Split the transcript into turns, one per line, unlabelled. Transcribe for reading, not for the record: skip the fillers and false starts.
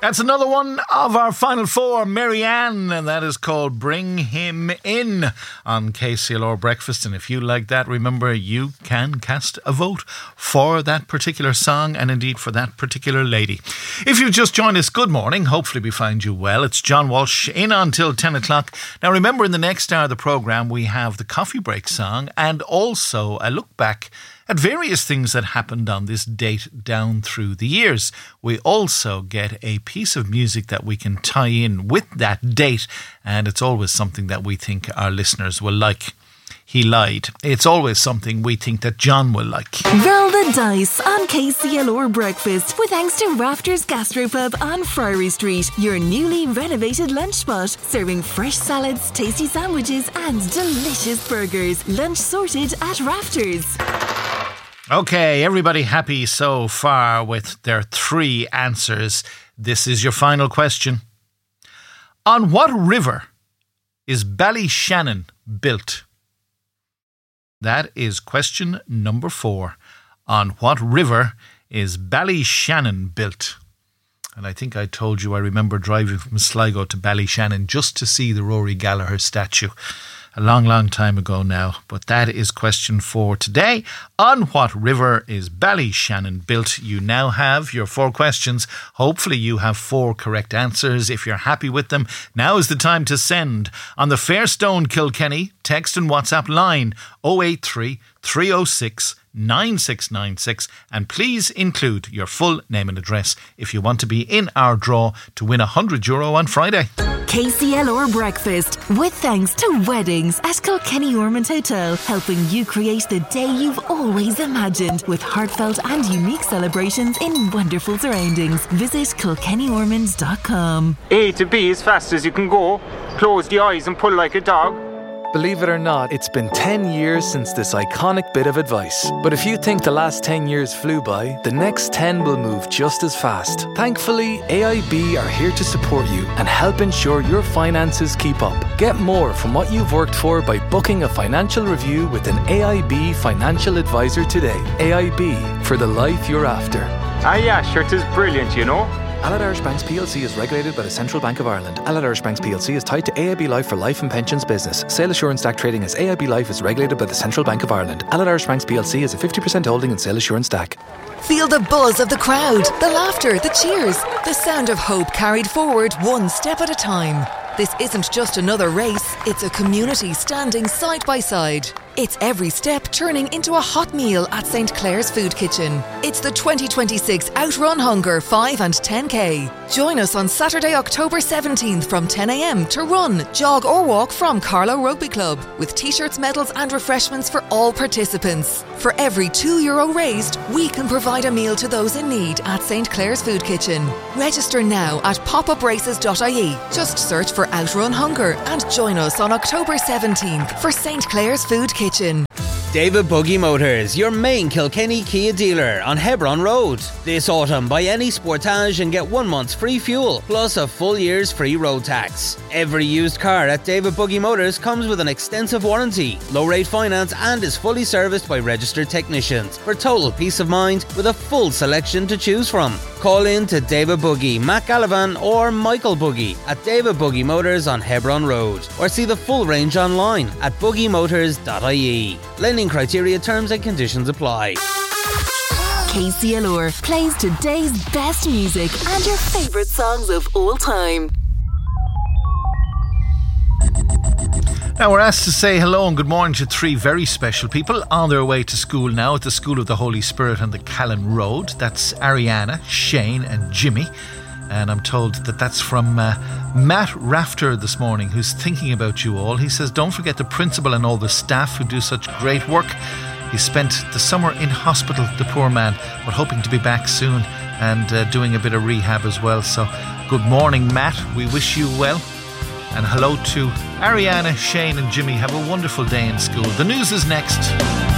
That's another one of our final four, Marianne, and that is called Bring Him In on KCLR Breakfast. And if you like that, remember you can cast a vote for that particular song and indeed for that particular lady. If you've just joined us, good morning. Hopefully we find you well. It's John Walsh in until 10 o'clock. Now remember, in the next hour of the programme we have the coffee break song and also a look back at various things that happened on this date down through the years. We also get a piece of music that we can tie in with that date, and it's always something that we think our listeners will like. He lied. It's always something we think that John will like.
Roll the dice on KCLR Breakfast with thanks to Rafters Gastropub on Friary Street, your newly renovated lunch spot, serving fresh salads, tasty sandwiches and delicious burgers. Lunch sorted at Rafters.
Okay, everybody happy so far with their three answers. This is your final question. On what river is Ballyshannon built? That is question number 4. On what river is Ballyshannon built? And I think I told you I remember driving from Sligo to Ballyshannon just to see the Rory Gallagher statue. A long, long time ago now. But that is question 4 today. On what river is Ballyshannon built? You now have your 4 questions. Hopefully you have 4 correct answers. If you're happy with them, now is the time to send on the Fairstone Kilkenny text and WhatsApp line 083 306 9696, and please include your full name and address if you want to be in our draw to win €100 on Friday.
KCLR Breakfast with thanks to Weddings at Kilkenny Ormond Hotel, helping you create the day you've always imagined with heartfelt and unique celebrations in wonderful surroundings. Visit kilkennyormond.com.
A to B as fast as you can go. Close the eyes and pull like a dog.
Believe it or not, it's been 10 years since this iconic bit of advice. But if you think the last 10 years flew by, the next 10 will move just as fast. Thankfully, AIB are here to support you and help ensure your finances keep up. Get more from what you've worked for by booking a financial review with an AIB financial advisor today. AIB, for the life you're after.
Ah yeah, sure, it is brilliant, you know.
Allied Irish Banks plc is regulated by the Central Bank of Ireland. Allied Irish Banks plc is tied to AIB Life for life and pensions business. Sale Assurance DAC trading as AIB Life is regulated by the Central Bank of Ireland. Allied Irish Banks plc is a 50% holding in Sale Assurance DAC.
Feel the buzz of the crowd, the laughter, the cheers, the sound of hope carried forward one step at a time. This isn't just another race, it's a community standing side by side. It's every step turning into a hot meal at St. Clair's Food Kitchen. It's the 2026 Outrun Hunger 5 and 10K. Join us on Saturday, October 17th from 10am to run, jog or walk from Carlow Rugby Club with t-shirts, medals and refreshments for all participants. For every €2 raised, we can provide a meal to those in need at St. Clair's Food Kitchen. Register now at popupraces.ie. Just search for Outrun Hunger and join us on October 17th for St. Clair's Food Kitchen.
David Buggy Motors, your main Kilkenny Kia dealer on Hebron Road. This autumn, buy any Sportage and get 1 month's free fuel, plus a full year's free road tax. Every used car at David Buggy Motors comes with an extensive warranty, low-rate finance and is fully serviced by registered technicians for total peace of mind with a full selection to choose from. Call in to David Buggy, Matt Gallivan or Michael Buggy at David Buggy Motors on Hebron Road, or see the full range online at buggymotors.ie. Lending criteria, terms and conditions apply.
KCLR plays today's best music and your favourite songs of all time.
Now we're asked to say hello and good morning to 3 very special people on their way to school now at the School of the Holy Spirit on the Callan Road. That's Ariana, Shane and Jimmy. And I'm told that that's from Matt Rafter this morning, who's thinking about you all. He says, don't forget the principal and all the staff who do such great work. He spent the summer in hospital, the poor man, but hoping to be back soon and doing a bit of rehab as well. So good morning, Matt. We wish you well. And hello to Ariana, Shane and Jimmy. Have a wonderful day in school. The news is next.